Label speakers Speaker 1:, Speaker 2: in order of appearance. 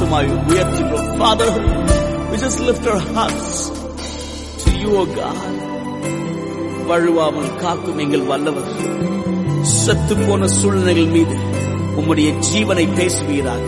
Speaker 1: மாம்சமாய் உயர்த்துகிறோம். Father, we just lift our hearts to you, O God. வழுவாமல் காக்கும் எங்கள் வல்லவர், செத்து போன சூழ்நிலைகள் மீது உம்முடைய ஜீவனை பேசுவீராக.